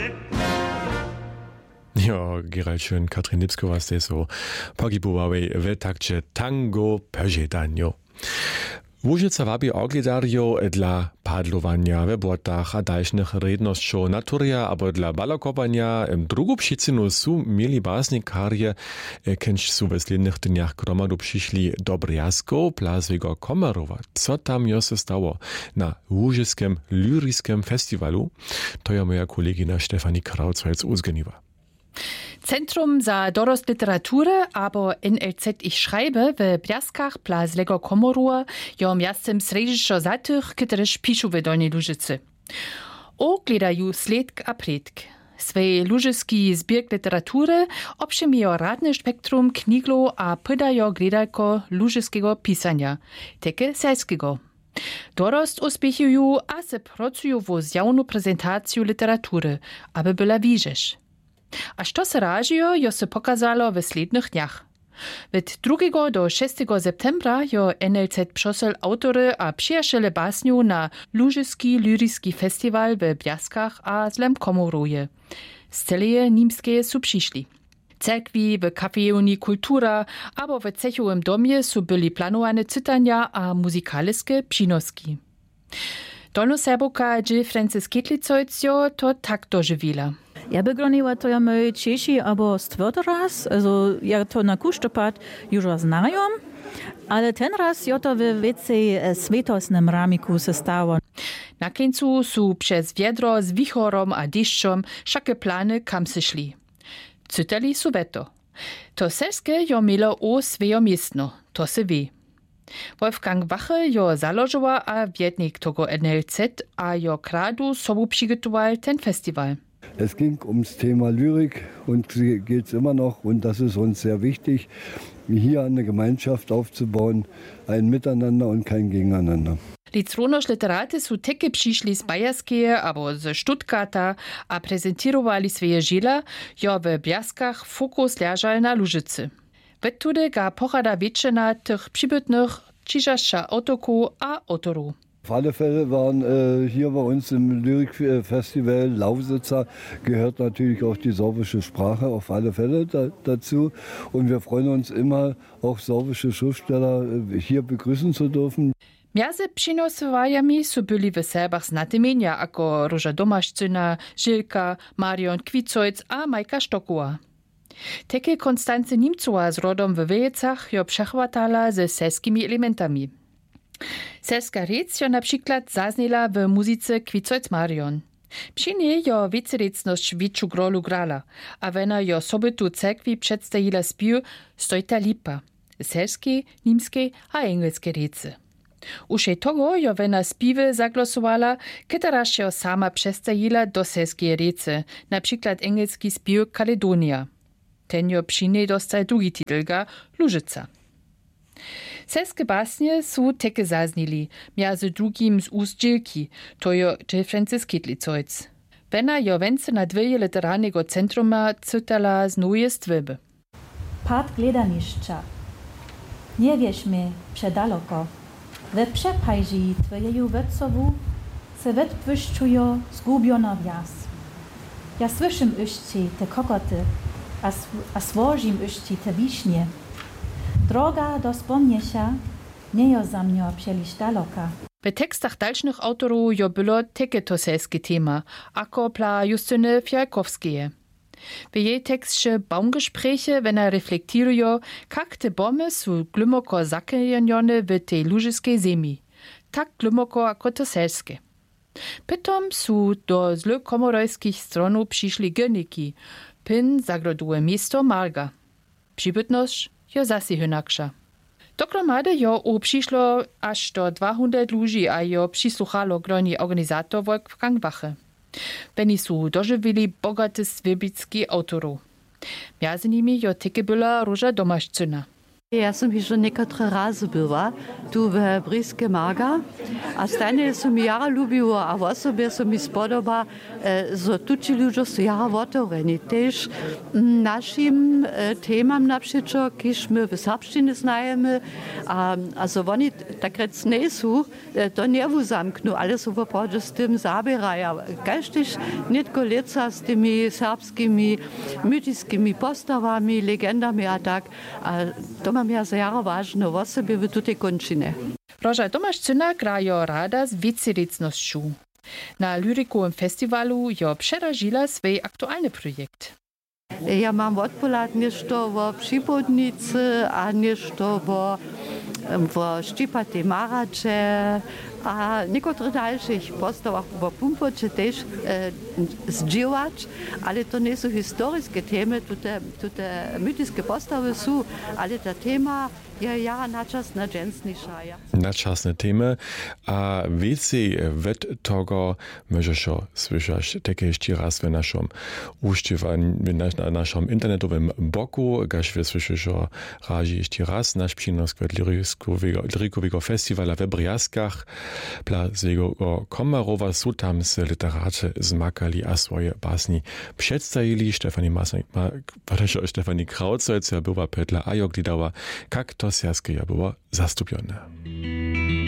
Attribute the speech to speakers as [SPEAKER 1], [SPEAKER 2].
[SPEAKER 1] Ja, Gerald Schön, Katrin Lipskova ste so pogibowały w takcie tango perzedanio. Łużyca wabi oglidarjo dla padlowania w błotach a dalszych rednością naturia, abo dla balokopania. Drugą przyczyną są mieli basnikarje, kęć są w slednych dniach gromadu przyszli do Brjasko, Plazwego Komarowa. Co tam jo se stało na Łużyskim Lyrickim Festiwalu? To ja moja kolegina Stefanie Krautz uzgeniła.
[SPEAKER 2] Centrum za dorost literatury, abo NLZ Ich schreibe, w Brjaskach Plazlego Komorua, jo miastem središćo za tych, którzy pišu w Dolnej Lužici. Ogledaju sledk a predk. Swej lužiski zbirk literatury obšemijo radne spektrum kniglo a pydajo gledajko lužiskiego pisania, teke selskiego. Dorost uspěchuju a se pracuju vo zjavnu prezentaciju literatury, aby byla widzisz. A što se ražijo, jo se pokazalo w slednych dniach. Od 2. do 6. septembra jo NLZ přosel autory a přijašele basniu na Lužiski Lyricki Festival w Brjaskach a Zlem Komoruje. Z celeje nimskeje su přišli. Cerkwi, w kafejowni Kultura, abo w cechowym domie su byli planowane cytania a muzykaliskie přinoski. Dolnoserboka Jill Francis Ketlicojcio to tak doživila.
[SPEAKER 3] Ja begroniła to ja my Češi, abo stvrty raz, also ja to na kuštopad już znajom, ale ten raz jo to w więcej svetosnym ramiku se stało.
[SPEAKER 2] Na końcu su przez wiedro z wichorom a deszczom wszakie plany kam se szli. Cytali su veto. To selskie jo mielo o svejo miestno, to se wie. Wolfgang Wache jo zalożyła a wiednik tego NLZ a jo kradu sobu przygotował ten festiwal.
[SPEAKER 4] Es ging ums Thema Lyrik und geht es immer noch. Und das ist uns sehr wichtig, hier eine Gemeinschaft aufzubauen, ein Miteinander und kein Gegeneinander.
[SPEAKER 2] Licronoš literate su teke přišli z Bajerskeje abo ze Stuttgarta a prezentirowali swoje žila, jo w Brjaskach fokus leżał na Lužici. Wetude ga pochada většina tych przybytnych čižaša autoku a autorów.
[SPEAKER 4] Auf alle Fälle waren hier bei uns im Lyrikfestival Lausitzer gehört natürlich auch die sorbische Sprache auf alle Fälle dazu. Und wir freuen uns immer, auch sorbische Schriftsteller hier begrüßen zu dürfen.
[SPEAKER 2] Miazy przynosowajami su byli w Serbach znate imienia, jako Róża Domaszczyna, Žilka, Marion Kvicojc a Majka Štokowa. Teke Konstance Nimcowa z rodom w Wejecach jo przechwatala ze selskimi elementami. Selska rec jo na przykład zaznela w muzyce Kvicojc Marion. Przy niej jo wiecerecność wieczu grolu grala, a wena jo sobytu cerkwi przedstawila spił Stojta lipa, selskiej, nimskiej a engelskiej rece. Ušej toho jo wena spiwy zaglosovala, ketaraż jo sama przedstawila do selskiej rece, na przykład engelski spił Kaledonia. Ten jo przy niej dostał drugi titelga Lužica. Selskie basnie su teke zaznili, miazy drugim z ust Jilki, to jo Jill Francis Ketlicojc. Wena jo wence na dveje literarnego centruma cytala z nowe stwyby.
[SPEAKER 5] Pad gledanišća. Nie wiesz mi przedaloko. We przepajži twojeju wecowu se wetpwyszczujo zgubiona wjas. Ja słyszym uści te kokoty, a swożim uści te wiśnie. Droga do spomniesia nie jo za mnio przyliš daloka.
[SPEAKER 2] W tekstach dalszych autorów jo było teke to selskie tema, ako pla Justyny Fialkowskie. W jej tekście Baumgespräche, wena reflektirujo, kak te bomy su glumoko zakejenione w tej lužiskiej ziemi. Tak glumoko ako to selskie. Potom su do zle komorojskich stronów przyszli gerniki, pin zagroduje miasto Marga. Przybytność jo zasi hynaksza. Dokromady jo przyszło aż do 200 ludzi, a jo przysłuchalo groni organizator Wolfgang Wache. Beni su dożywili bogaty swibicki autorów. Między nimi jo teke była Róża Domaszczyna.
[SPEAKER 6] Ja som jeszcze niektóre razy była tu w Bryskie Marga, a stanie som mi jara lubiła, a w osobie som mi spodoba, że tuci ludzie są jara otvoreni. Też naszym temam naprzeciw, kiż my w serbszczynie znajemy, a so oni tak rec nie są, to nie zamkną, ale są naprawdę z tym zabierają. Każdy nie tylko leca z tymi serbskimi, mytickimi postawami, legendami a tak, to mam ja za jara ważne w osobie w tutej kończynie.
[SPEAKER 2] Roža Tomáščina grajo rada z wieciricnością. Na Lyrikowym festiwalu jo przeražila swój aktualny projekt.
[SPEAKER 6] Ja mam odpolad nešto w Připodnicy, a nešto w Štipatej Marače, a niektórych dalszych postawach w Pumpoče też zdziałać, ale to nie są historyczne temy, te mytyczne postawy są, ale ta tema ja naczasna dżęsniejsza.
[SPEAKER 1] Naczasne temy, a więcej wet tego możesz słyszeć takie jeszcze raz w naszym na naszym internetowym boku, gaż słyszysz razie jeszcze raz nasz przynos Lyrikowego festiwala w Briaskach, Plazego Komarowa są tam z literacze zmakali a swoje basni przedstawili. Stefanie Krautzer była Petla Ajok, die dała, jak to serskie była zastupione.